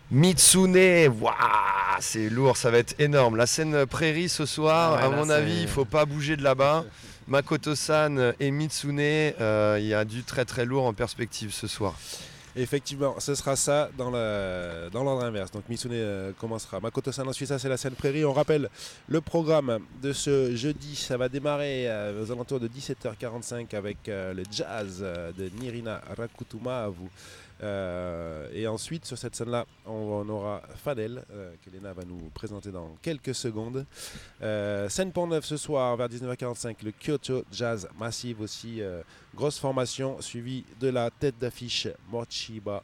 Mitsune, waouh, c'est lourd, ça va être énorme. La scène prairie ce soir, Ouais, à là, mon avis, il faut pas bouger de là-bas. Makoto-san et Mitsune, il y a du très très lourd en perspective ce soir. Effectivement, ce sera ça dans l'ordre inverse. Donc Mitsune commencera. Makoto-san ensuite, ça c'est la scène prairie. On rappelle le programme de ce jeudi. Ça va démarrer aux alentours de 17h45 avec le jazz de Nirina Rakutuma. Et ensuite, sur cette scène-là, on aura Fadel, que Léna va nous présenter dans quelques secondes. Scène Pont-Neuf ce soir vers 19h45, le Kyoto Jazz Massive aussi. Grosse formation suivie de la tête d'affiche Mochiba,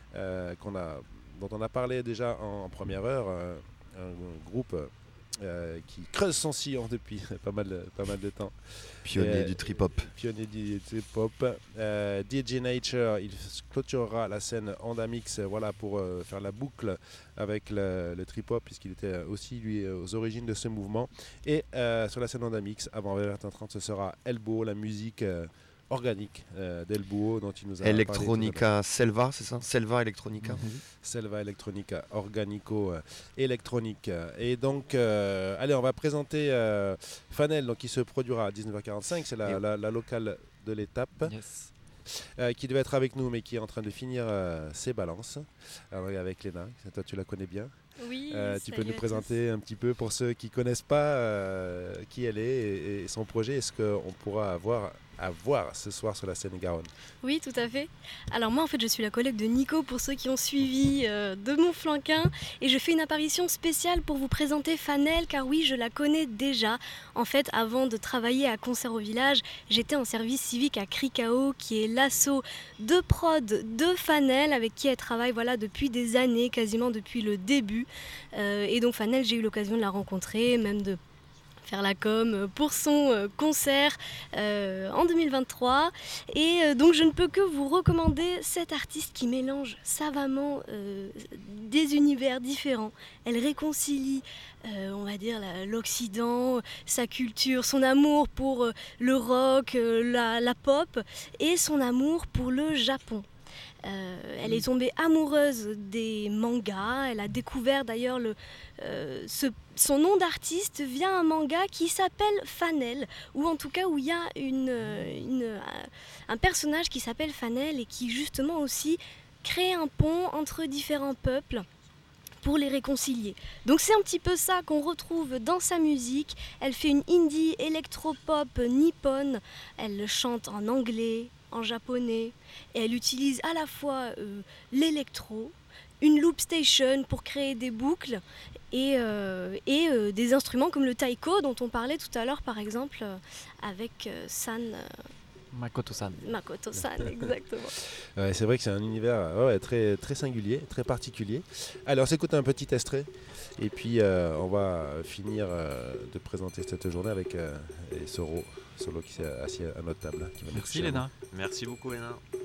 dont on a parlé déjà en première heure. Un groupe qui creuse son sillon depuis pas mal de temps. Pionnier du trip-hop. Pionnier du trip-hop. DJ Nature, il clôturera la scène Honda Mix pour faire la boucle avec le trip-hop, puisqu'il était aussi lui aux origines de ce mouvement. Et sur la scène Honda Mix, avant 20h30, ce sera Elbow, la musique organique d'Elbow dont il nous a Electronica Selva, c'est ça? Selva Electronica. Selva Electronica Organico électronique. Et donc, allez, on va présenter Fanel, donc, qui se produira à 19h45. C'est la locale de l'étape. Yes. Qui devait être avec nous, mais qui est en train de finir ses balances. Alors, avec Léna, toi tu la connais bien. Oui, tu peux nous présenter un petit peu pour ceux qui ne connaissent pas qui elle est et son projet. Est-ce qu'on pourra avoir à voir ce soir sur la scène Garonne? Oui, tout à fait. Alors moi, en fait, je suis la collègue de Nico pour ceux qui ont suivi de Montflanquin et je fais une apparition spéciale pour vous présenter Fanel, car oui, je la connais déjà. En fait, avant de travailler à Concert au Village, j'étais en service civique à Cricao, qui est l'asso de prod de Fanel, avec qui elle travaille depuis des années, quasiment depuis le début. Et donc Fanel, j'ai eu l'occasion de la rencontrer, même de faire la com pour son concert en 2023 et donc je ne peux que vous recommander cette artiste qui mélange savamment des univers différents. Elle réconcilie on va dire l'Occident, sa culture, son amour pour le rock, la pop et son amour pour le Japon. Elle est tombée amoureuse des mangas. Elle a découvert d'ailleurs son nom d'artiste via un manga qui s'appelle Fanel, ou en tout cas où il y a un personnage qui s'appelle Fanel et qui justement aussi crée un pont entre différents peuples pour les réconcilier. Donc c'est un petit peu ça qu'on retrouve dans sa musique. Elle fait une indie électropop nippone. Elle chante en anglais, en japonais, et elle utilise à la fois l'électro, une loop station pour créer des boucles et des instruments comme le taiko dont on parlait tout à l'heure par exemple avec Makoto-san. Makoto-san, exactement. Ouais, c'est vrai que c'est un univers très, très singulier, très particulier. Alors, on s'écoute un petit extrait et puis on va finir de présenter cette journée avec Solo qui s'est assis à notre table. Merci Léna. Merci beaucoup Léna.